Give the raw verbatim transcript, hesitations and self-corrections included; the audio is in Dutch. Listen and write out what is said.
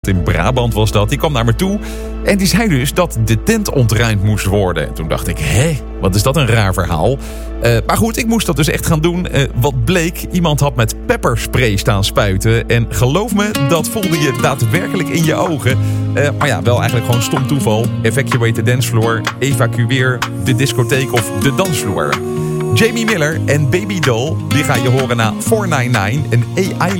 In Brabant was dat. Die kwam naar me toe en die zei dus dat de tent ontruimd moest worden. En toen dacht ik, hé, wat is dat een raar verhaal. Uh, maar goed, ik moest dat dus echt gaan doen. Uh, wat bleek, iemand had met pepperspray staan spuiten. En geloof me, dat voelde je daadwerkelijk in je ogen. Uh, maar ja, wel eigenlijk gewoon stom toeval. Evacuate the dancefloor, evacueer de discotheek of de dansvloer. Jamie Miller en Baby Doll, die ga je horen na four nine nine, een A I